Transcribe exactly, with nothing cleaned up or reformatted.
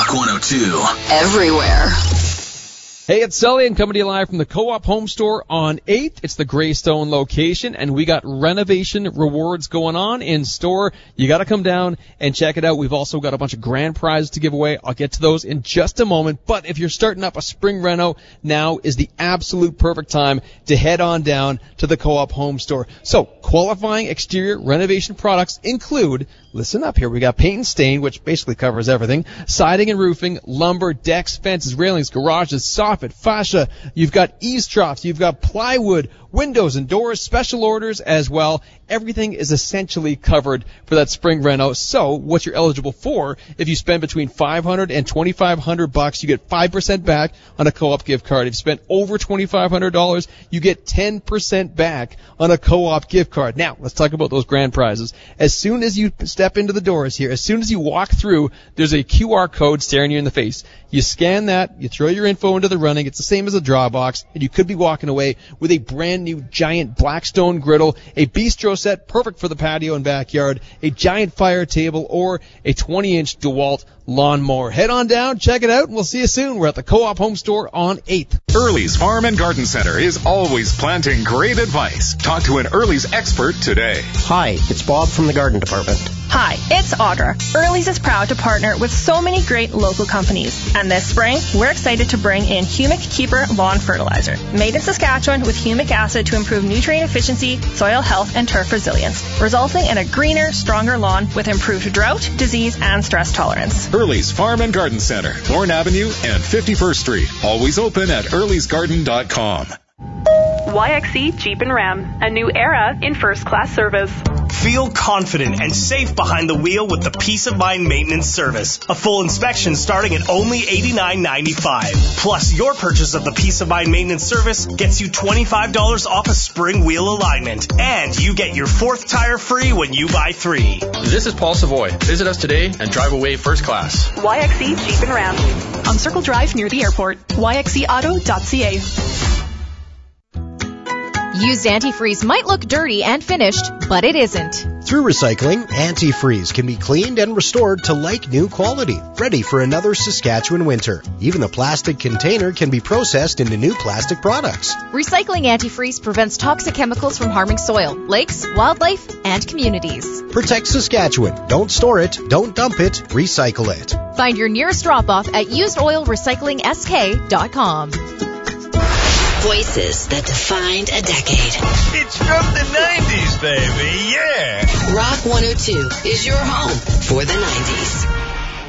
Rock one oh two. Everywhere. Hey, it's Sully, and coming to you live from the Co-op Home Store on eighth. It's the Greystone location, and we got renovation rewards going on in store. You got to come down and check it out. We've also got a bunch of grand prizes to give away. I'll get to those in just a moment. But if you're starting up a spring reno, now is the absolute perfect time to head on down to the Co-op Home Store. So, qualifying exterior renovation products include, listen up here, we got paint and stain, which basically covers everything, siding and roofing, lumber, decks, fences, railings, garages, soffit, fascia, you've got eaves troughs, you've got plywood, windows and doors, special orders as well. Everything is essentially covered for that spring reno. So what you're eligible for, if you spend between five hundred and twenty-five hundred bucks, you get five percent back on a Co-op gift card. If you spend over twenty-five hundred dollars, you get ten percent back on a Co-op gift card. Now, let's talk about those grand prizes. As soon as you step into the doors here, as soon as you walk through, there's a Q R code staring you in the face. You scan that, you throw your info into the running. It's the same as a draw box, and you could be walking away with a brand new giant Blackstone griddle, a bistro set perfect for the patio and backyard, a giant fire table, or a twenty inch DeWalt lawnmower. Head on down, check it out, and we'll see you soon. We're at the Co-op Home Store on eighth. Early's Farm and Garden Center is always planting great advice. Talk to an Early's expert today. Hi, it's Bob from the Garden Department. Hi, it's Audra. Early's is proud to partner with so many great local companies. And this spring, we're excited to bring in Humic Keeper Lawn Fertilizer. Made in Saskatchewan with humic acid to improve nutrient efficiency, soil health, and turf resilience, resulting in a greener, stronger lawn with improved drought, disease, and stress tolerance. Early's Farm and Garden Center, Thorne Avenue and fifty-first Street. Always open at earlys garden dot com. Y X C Jeep and Ram, a new era in first-class service. Feel confident and safe behind the wheel with the Peace of Mind Maintenance Service. A full inspection starting at only eighty-nine ninety-five. Plus, your purchase of the Peace of Mind Maintenance Service gets you twenty-five dollars off a spring wheel alignment. And you get your fourth tire free when you buy three. This is Paul Savoy. Visit us today and drive away first class. Y X C Jeep and Ram. On Circle Drive near the airport. Y X C auto dot C A. Used antifreeze might look dirty and finished, but it isn't. Through recycling, antifreeze can be cleaned and restored to like-new quality, ready for another Saskatchewan winter. Even the plastic container can be processed into new plastic products. Recycling antifreeze prevents toxic chemicals from harming soil, lakes, wildlife, and communities. Protect Saskatchewan. Don't store it, don't dump it, recycle it. Find your nearest drop-off at used oil recycling s k dot com. Voices that defined a decade. It's from the nineties, baby, yeah! Rock one oh two is your home for the nineties.